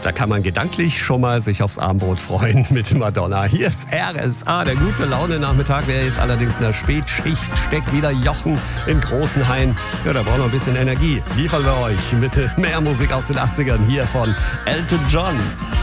Da kann man gedanklich schon mal sich aufs Abendbrot freuen mit Madonna. Hier ist RSA, der gute Laune-Nachmittag. Wer jetzt allerdings in der Spätschicht steckt, wieder Jochen in Großenhain. Ja, da braucht noch ein bisschen Energie. Liefern wir euch mit mehr Musik aus den 80ern hier von Elton John.